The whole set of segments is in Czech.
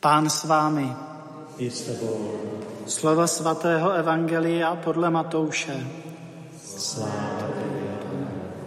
Pán s vámi. I s tebou. Slova svatého evangelia podle Matouše. Sláva tobě, Pane.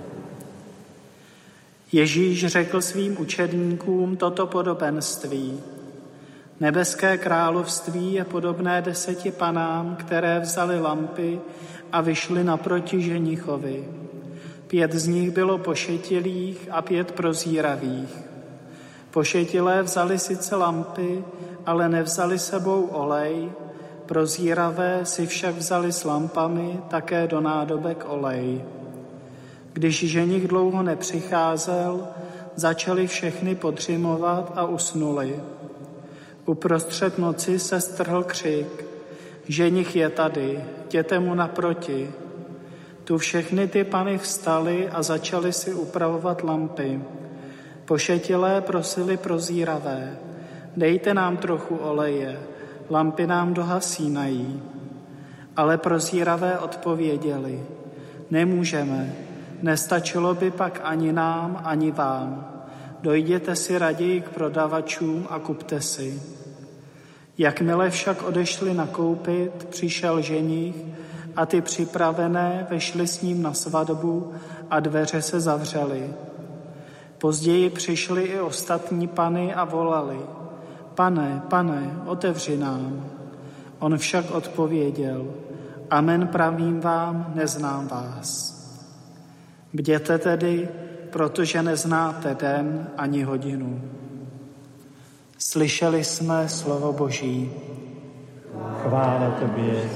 Ježíš řekl svým učedníkům toto podobenství. Nebeské království je podobné 10 panám, které vzali lampy a vyšly naproti ženichovi. 5 z nich bylo pošetilých a 5 prozíravých. Pošetilé vzali sice lampy, ale nevzali sebou olej, prozíravé si však vzali s lampami také do nádobek olej. Když ženich dlouho nepřicházel, začali všechny podřimovat a usnuli. Uprostřed noci se strhl křik: Ženich je tady, jděte mu naproti. Tu všechny ty pany vstaly a začaly si upravovat lampy. Pošetilé prosili prozíravé: Dejte nám trochu oleje, lampy nám dohasínají. Ale prozíravé odpověděli: Nemůžeme, nestačilo by pak ani nám, ani vám. Dojděte si raději k prodavačům a kupte si. Jakmile však odešli nakoupit, přišel ženich a ty připravené vešly s ním na svatbu a dveře se zavřely. Později přišly i ostatní pany a volali: Pane, Pane, otevři nám. On však odpověděl: Amen, pravím vám, neznám vás. Bděte tedy, protože neznáte den ani hodinu. Slyšeli jsme slovo Boží. Chvála tobě.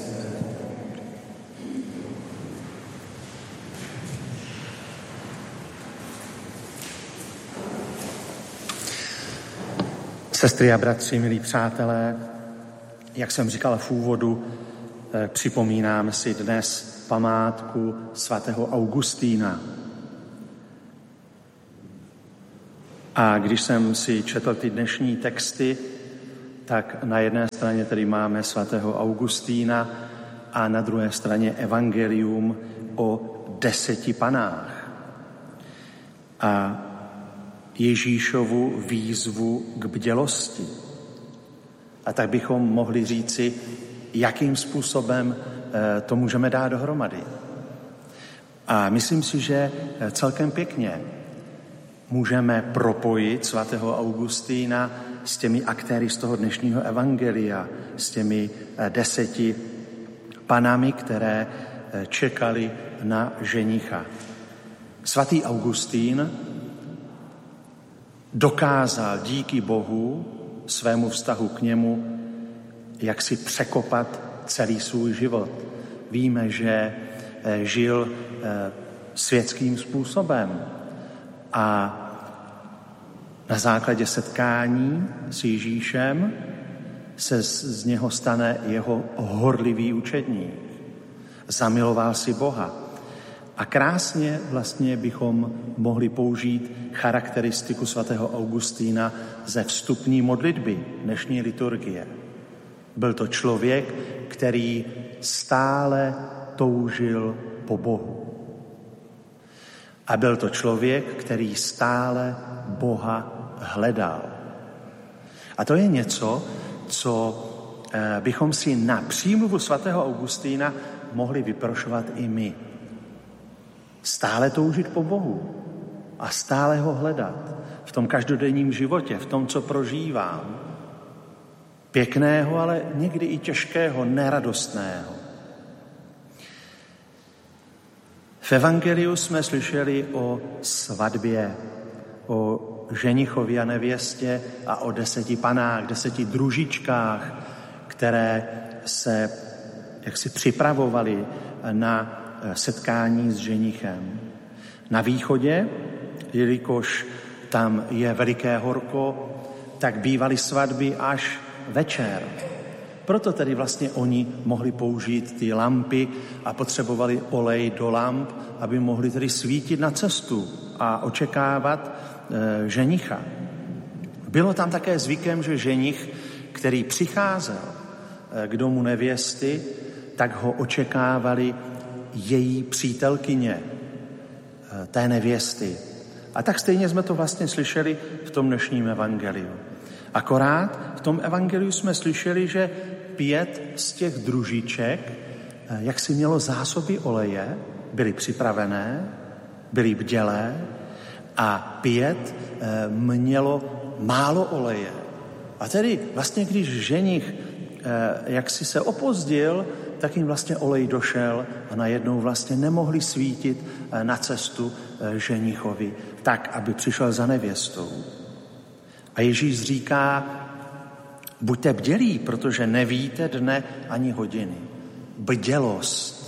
Sestry a bratři, milí přátelé, jak jsem říkal v úvodu, připomínám si dnes památku svatého Augustína. A když jsem si četl ty dnešní texty, tak na jedné straně tedy máme svatého Augustína a na druhé straně evangelium o 10 panách. A Ježíšovu výzvu k bdělosti. A tak bychom mohli říci, jakým způsobem to můžeme dát dohromady. A myslím si, že celkem pěkně můžeme propojit svatého Augustína s těmi aktéry z toho dnešního evangelia, s těmi 10 panami, které čekali na ženicha. Svatý Augustín dokázal díky Bohu, svému vztahu k němu, jak si překopat celý svůj život. Víme, že žil světským způsobem a na základě setkání s Ježíšem se z něho stane jeho horlivý učedník. Zamiloval si Boha. A krásně vlastně bychom mohli použít charakteristiku svatého Augustína ze vstupní modlitby dnešní liturgie. Byl to člověk, který stále toužil po Bohu. A byl to člověk, který stále Boha hledal. A to je něco, co bychom si na přímluvu svatého Augustína mohli vyprošovat i my. Stále toužit po Bohu a stále ho hledat v tom každodenním životě, v tom, co prožívám. Pěkného, ale někdy i těžkého, neradostného. V evangeliu jsme slyšeli o svatbě, o ženichovi a nevěstě a o 10 panách, 10 družičkách, které se jaksi připravovaly na setkání s ženichem. Na východě, jelikož tam je veliké horko, tak bývaly svatby až večer. Proto tedy vlastně oni mohli použít ty lampy a potřebovali olej do lamp, aby mohli tedy svítit na cestu a očekávat ženicha. Bylo tam také zvykem, že ženich, který přicházel k domu nevěsty, tak ho očekávali její přítelkyně, té nevěsty. A tak stejně jsme to vlastně slyšeli v tom dnešním evangeliu. Akorát v tom evangeliu jsme slyšeli, že 5 z těch družiček, jak si mělo zásoby oleje, byly připravené, byly bdělé a 5 mělo málo oleje. A tedy vlastně, když ženich jaksi se opozdil, tak jim vlastně olej došel a najednou vlastně nemohli svítit na cestu ženichovi tak, aby přišel za nevěstou. A Ježíš říká, buďte bdělí, protože nevíte dne ani hodiny. Bdělost.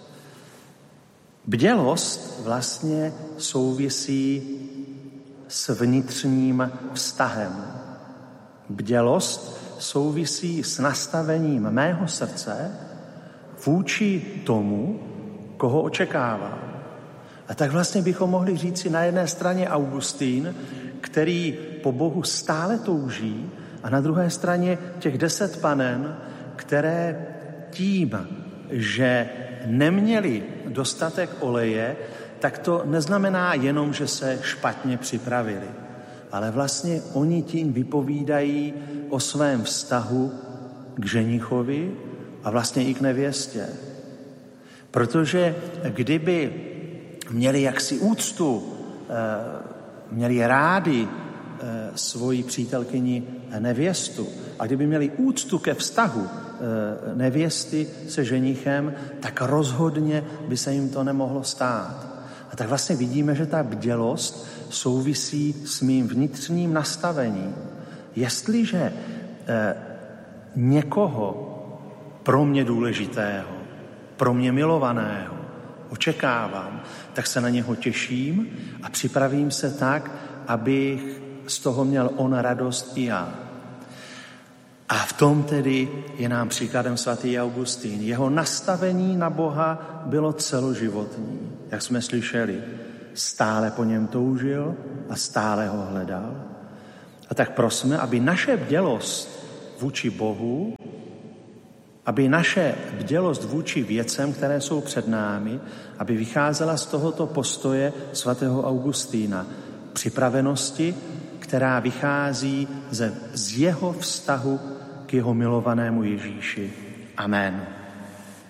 Bdělost vlastně souvisí s vnitřním vztahem. Bdělost souvisí s nastavením mého srdce vůči tomu, koho očekávám. A tak vlastně bychom mohli říci na jedné straně Augustín, který po Bohu stále touží, a na druhé straně těch 10 panen, které tím, že neměli dostatek oleje, tak to neznamená jenom, že se špatně připravili. Ale vlastně oni tím vypovídají o svém vztahu k ženichovi a vlastně i k nevěstě. Protože kdyby měli jaksi úctu, měli rádi svoji přítelkyni nevěstu a kdyby měli úctu ke vztahu nevěsty se ženichem, tak rozhodně by se jim to nemohlo stát. A tak vlastně vidíme, že ta bdělost souvisí s mým vnitřním nastavením. Jestliže někoho pro mě důležitého, pro mě milovaného očekávám, tak se na něho těším a připravím se tak, abych z toho měl on radost i já. A v tom tedy je nám příkladem svatý Augustín. Jeho nastavení na Boha bylo celoživotní, jak jsme slyšeli. Stále po něm toužil a stále ho hledal. A tak prosme, aby naše bdělost vůči Bohu, aby naše bdělost vůči věcem, které jsou před námi, aby vycházela z tohoto postoje svatého Augustína. Připravenosti, která vychází z jeho vztahu k jeho milovanému Ježíši. Amen.